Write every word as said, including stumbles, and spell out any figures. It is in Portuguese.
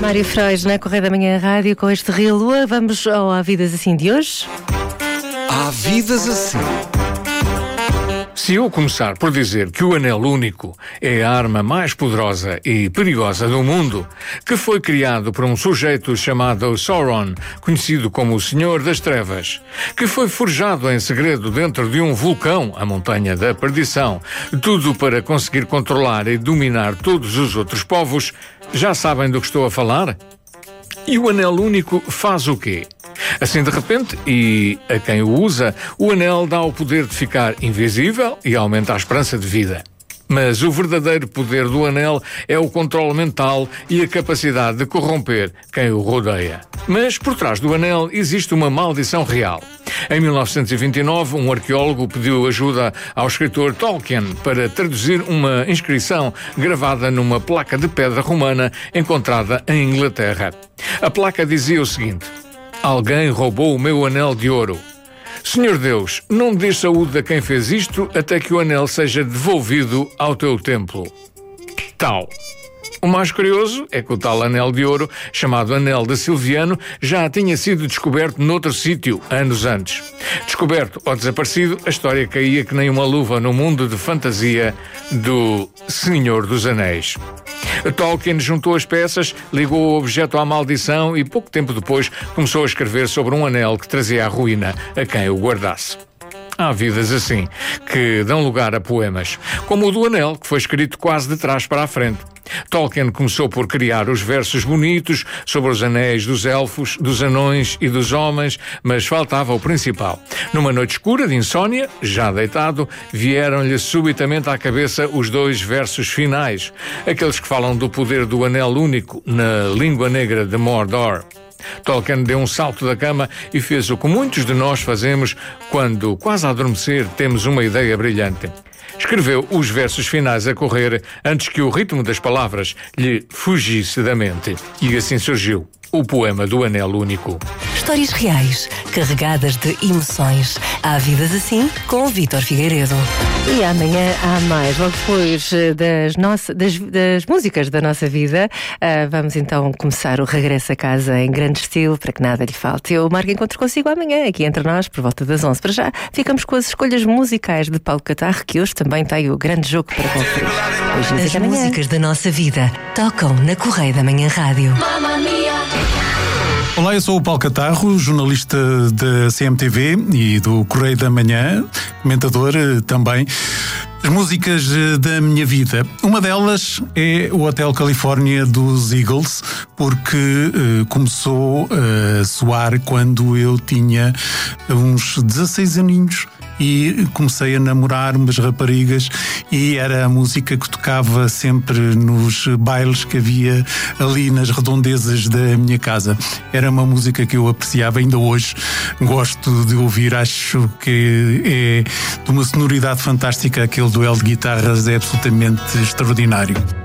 Mário Freud na Correia da Manhã Rádio com este Rio Lua. Vamos ao Há Vidas Assim de hoje. Há Vidas Assim. Se eu começar por dizer que o Anel Único é a arma mais poderosa e perigosa do mundo, que foi criado por um sujeito chamado Sauron, conhecido como o Senhor das Trevas, que foi forjado em segredo dentro de um vulcão, a Montanha da Perdição, tudo para conseguir controlar e dominar todos os outros povos, já sabem do que estou a falar? E o Anel Único faz o quê? Assim de repente, e a quem o usa, o anel dá o poder de ficar invisível e aumenta a esperança de vida. Mas o verdadeiro poder do anel é o controle mental e a capacidade de corromper quem o rodeia. Mas por trás do anel existe uma maldição real. Em mil novecentos e vinte e nove, um arqueólogo pediu ajuda ao escritor Tolkien para traduzir uma inscrição gravada numa placa de pedra romana encontrada em Inglaterra. A placa dizia o seguinte: alguém roubou o meu anel de ouro. Senhor Deus, não dê saúde a quem fez isto até que o anel seja devolvido ao teu templo. Tal. O mais curioso é que o tal anel de ouro, chamado Anel de Silviano, já tinha sido descoberto noutro sítio, anos antes. Descoberto ou desaparecido, a história caía que nem uma luva no mundo de fantasia do Senhor dos Anéis. Tolkien juntou as peças, ligou o objeto à maldição e pouco tempo depois começou a escrever sobre um anel que trazia a ruína a quem o guardasse. Há vidas assim, que dão lugar a poemas, como o do Anel, que foi escrito quase de trás para a frente. Tolkien começou por criar os versos bonitos sobre os anéis dos elfos, dos anões e dos homens, mas faltava o principal. Numa noite escura de insónia, já deitado, vieram-lhe subitamente à cabeça os dois versos finais, aqueles que falam do poder do Anel Único na língua negra de Mordor. Tolkien deu um salto da cama e fez o que muitos de nós fazemos quando, quase a adormecer, temos uma ideia brilhante. Escreveu os versos finais a correr antes que o ritmo das palavras lhe fugisse da mente. E assim surgiu o poema do Anel Único. Histórias reais, carregadas de emoções. Há Vidas Assim com o Vítor Figueiredo. E amanhã há mais. Logo depois das, nossa, das, das músicas da nossa vida, uh, vamos então começar o regresso a casa em grande estilo, para que nada lhe falte. Eu marco encontro consigo amanhã, aqui entre nós, por volta das onze. Para já, ficamos com as escolhas musicais de Paulo Catarro, que hoje também tem o grande jogo para conferir. As músicas da nossa vida tocam na Correia da Manhã Rádio. Olá, eu sou o Paulo Catarro, jornalista da C M T V e do Correio da Manhã, comentador também. As músicas da minha vida. Uma delas é o Hotel Califórnia dos Eagles, porque uh, começou a soar quando eu tinha uns dezasseis aninhos. E comecei a namorar umas raparigas e era a música que tocava sempre nos bailes que havia ali nas redondezas da minha casa. Era uma música que eu apreciava, ainda hoje gosto de ouvir, acho que é de uma sonoridade fantástica, aquele duelo de guitarras é absolutamente extraordinário.